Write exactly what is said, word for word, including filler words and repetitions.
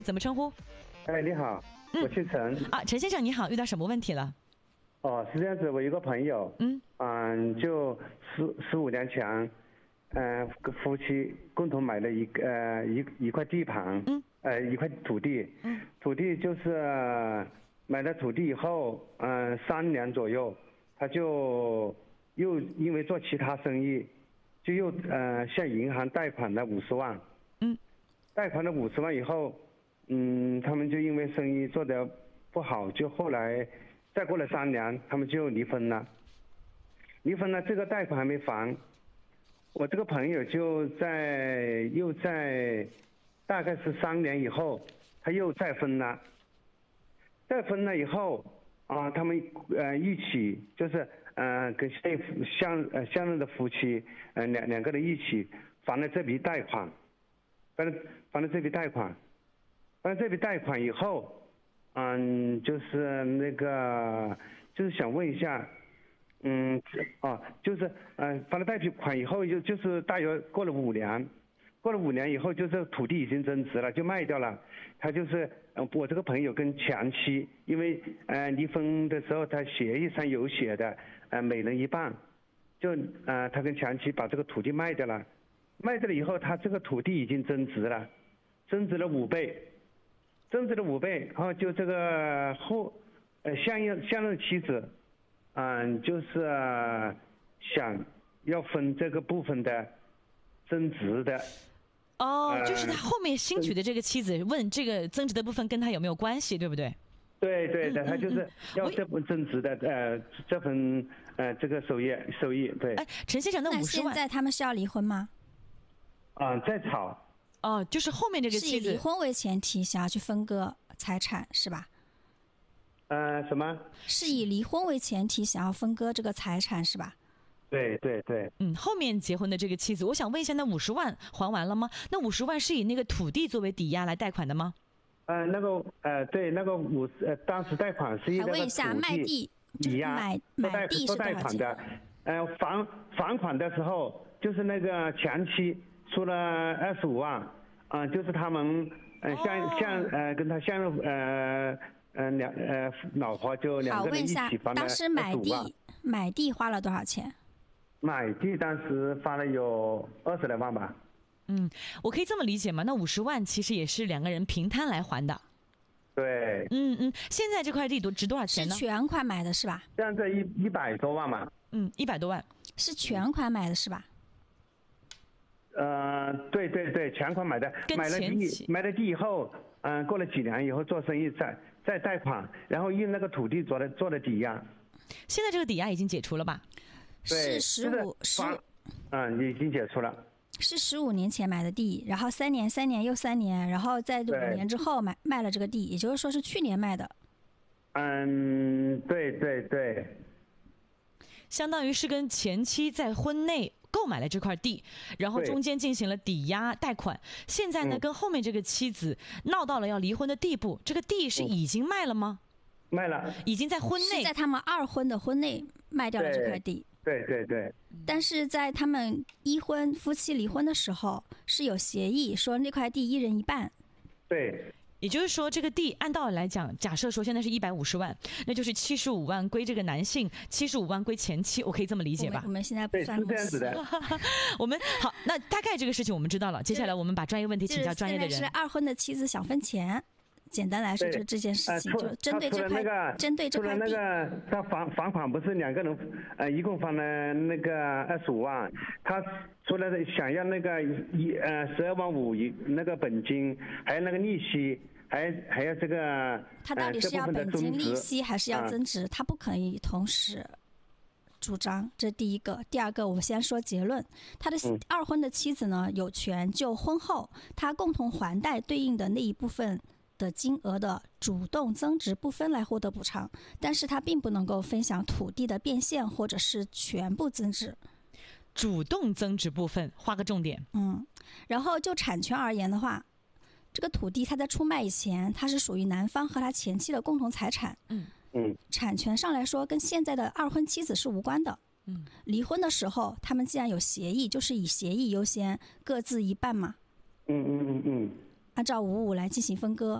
怎么称呼？ 哎，你好，我姓陈。 啊，陈先生你好，遇到什么问题了？ 哦，是这样子，我有个朋友， 嗯嗯，就十十五年前，嗯、呃，夫妻共同买了一个呃一一块地盘， 嗯， 呃一块土地， 嗯， 土地就是呃买了土地以后，嗯、呃，三年左右，他就又因为做其他生意，就又呃向银行贷款了五十万， 嗯， 贷款了五十万以后，嗯，他们就因为生意做得不好，就后来。再过了三年，他们就离婚了。离婚了，这个贷款还没还，我这个朋友就在又在大概是三年以后，他又再婚了。再婚了以后啊，他们呃一起就是呃跟现相呃相认的夫妻呃两两个人一起还了这笔贷款，还了还了这笔贷款，还了这笔贷款以后。嗯，就是那个，就是想问一下，嗯，啊，就是嗯、呃，还了贷款以后，就就是大约过了五年，过了五年以后，就是土地已经增值了，就卖掉了。他就是，呃，我这个朋友跟前妻，因为呃离婚的时候，他协议上有写的，呃，每人一半，就呃他跟前妻把这个土地卖掉了，卖掉了以后，他这个土地已经增值了，增值了五倍。增值了五倍，然后就这个后，呃，相应相应妻子，嗯，就是、呃、想要分这个部分的增值的。 哦，呃、就是他后面新娶的这个妻子问这个增值的部分跟他有没有关系，对不对？ 对对的，他就是要这份增值的，呃，这份呃这个收益收益。对。 哎，陈先生，那五十万， 那现在他们是要离婚吗？ 啊、嗯，在吵。 哦，就是后面这个妻子是以离婚为前提想要去分割财产是吧？ 呃，什么？ 是以离婚为前提想要分割这个财产是吧？ 对对对。 嗯，后面结婚的这个妻子，我想问一下，那五十万还完了吗？那五十万是以那个土地作为抵押来贷款的吗？ 呃，那个呃，对，那个五呃，当时贷款是以那个还问一下，卖地抵押买买地是多少钱的？呃，还还款的时候，就是那个前妻出了二十五万，啊、呃，就是他们呃相相呃跟他相认呃呃两呃老婆就两个人一起还了二十五万。 当时买地买地花了多少钱？ 买地当时花了有二十来万吧。 嗯，我可以这么理解吗？那五十万其实也是两个人平摊来还的。 对。 嗯嗯，现在这块地多值多少钱呢？ 是全款买的是吧？ 现在一一百多万嘛。 嗯，一百多万。 是全款买的是吧？ 呃，对对对，全款买的，买了地，买了地以后，嗯、呃，过了几年以后做生意再再贷款，然后用那个土地做的做的抵押。 现在这个抵押已经解除了吧？ 是十五十， 嗯，已经解除了。 是十五年前买的地，然后三年三年又三年，然后在五年之后买卖了这个地，也就是说是去年卖的。 嗯，对对对。 相当于是跟前妻在婚内购买了这块地，然后中间进行了抵押贷款。现在呢，跟后面这个妻子闹到了要离婚的地步。这个地是已经卖了吗？ 卖了， 已经在婚内， 是在他们二婚的婚内卖掉了这块地。 对对对。 但是在他们一婚夫妻离婚的时候是有协议，说那块地一人一半。 对。 也就是说，这个地按道理来讲，假设说现在是一百五十万，那就是七十五万归这个男性，七十五万归前妻，我可以这么理解吧？ 我们, 我们现在不算是这样子的。 我们好，那大概这个事情我们知道了。接下来我们把专业问题请教专业的人。 是二婚的妻子想分钱，简单来说就这件事情，呃、就针对这块， 那个、 针对这块地。 那个他还还款不是两个人，呃，一共还了那个二十五万，他除了想要那个一呃十二万五一那个本金，还有那个利息。还还要这个， 他到底是要本金利息还是要增值？他不可以同时主张，这是第一个。第二个，我们先说结论。他的二婚的妻子呢，有权就婚后他共同还贷对应的那一部分的金额的主动增值部分来获得补偿，但是他并不能够分享土地的变现或者是全部增值。 主动增值部分，画个重点。 嗯，然后就产权而言的话。这个土地他在出卖以前，它是属于男方和他前妻的共同财产。 嗯嗯， 产权上来说，跟现在的二婚妻子是无关的。 嗯， 离婚的时候，他们既然有协议，就是以协议优先，各自一半嘛。 嗯嗯嗯嗯。 按照五五来进行分割。